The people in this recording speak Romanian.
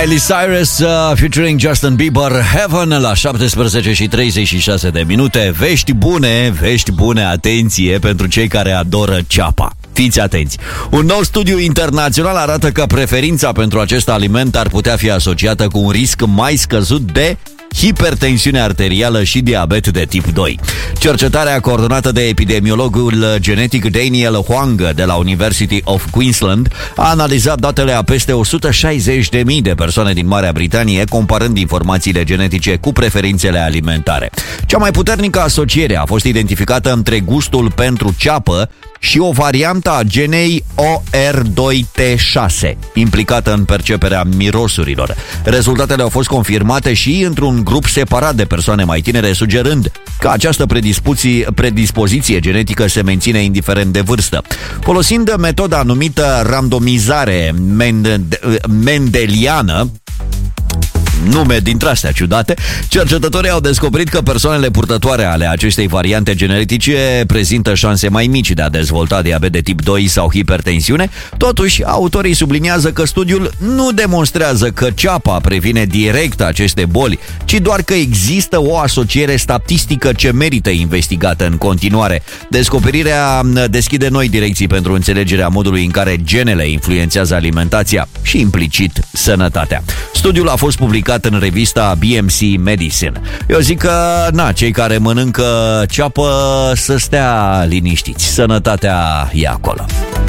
Miley Cyrus featuring Justin Bieber, Heaven, la 17:36 de minute. Vești bune, atenție pentru cei care adoră ceapa. Fiți atenți! Un nou studiu internațional arată că preferința pentru acest aliment ar putea fi asociată cu un risc mai scăzut de hipertensiune arterială și diabet de tip 2. Cercetarea coordonată de epidemiologul genetic Daniel Huang de la University of Queensland a analizat datele a peste 160.000 de persoane din Marea Britanie, comparând informațiile genetice cu preferințele alimentare. Cea mai puternică asociere a fost identificată între gustul pentru ceapă și o variantă a genei OR2T6, implicată în perceperea mirosurilor. Rezultatele au fost confirmate și într-un grup separat de persoane mai tinere, sugerând că această predispoziție genetică se menține indiferent de vârstă. Folosind metoda numită randomizare mendeliană, nume dintre astea ciudate, cercetătorii au descoperit că persoanele purtătoare ale acestei variante genetice prezintă șanse mai mici de a dezvolta diabet de tip 2 sau hipertensiune. Totuși, autorii subliniază că studiul nu demonstrează că ceapa previne direct aceste boli, ci doar că există o asociere statistică ce merită investigată în continuare. Descoperirea deschide noi direcții pentru înțelegerea modului în care genele influențează alimentația și implicit sănătatea. Studiul a fost publicat în revista BMC Medicine. Eu zic că, cei care mănâncă ceapă să stea liniștiți. Sănătatea e acolo.